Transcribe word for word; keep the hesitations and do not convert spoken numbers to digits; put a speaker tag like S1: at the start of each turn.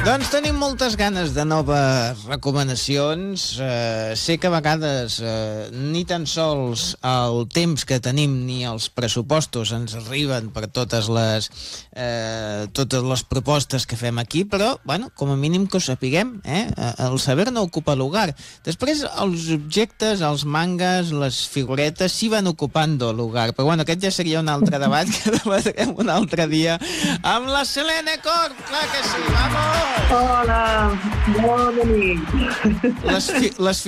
S1: Doncs tenim moltes ganes de noves recomanacions. Uh, sé que a vegades uh, ni tan sols el temps que tenim ni els pressupostos ens arriben per totes les, uh, totes les propostes que fem aquí, però, bueno, com a mínim que ho sapiguem, eh? El saber no ocupa lugar. Després, els objectes, els mangas, les figuretes, sí van ocupando lugar, però, bueno, aquest ja seria un altre debat que debatrem un altre dia amb la Selene Corb, clar que sí, vamos!
S2: Hola, bona nit.
S1: Les, fi les